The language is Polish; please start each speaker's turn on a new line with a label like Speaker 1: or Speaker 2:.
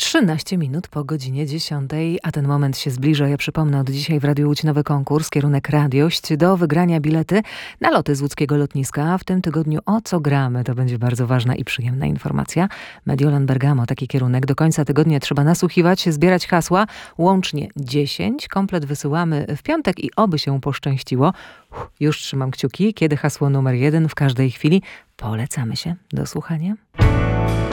Speaker 1: 13 minut po godzinie 10, a ten moment się zbliża. Ja przypomnę, od dzisiaj w Radiu Łódź nowy konkurs, kierunek Radiość. Do wygrania bilety na loty z łódzkiego lotniska. W tym tygodniu o co gramy? To będzie bardzo ważna i przyjemna informacja. Mediolan Bergamo, taki kierunek. Do końca tygodnia trzeba nasłuchiwać, zbierać hasła. Łącznie 10. Komplet wysyłamy w piątek i oby się poszczęściło. Już trzymam kciuki. Kiedy hasło numer 1 w każdej chwili. Polecamy się. Do słuchania.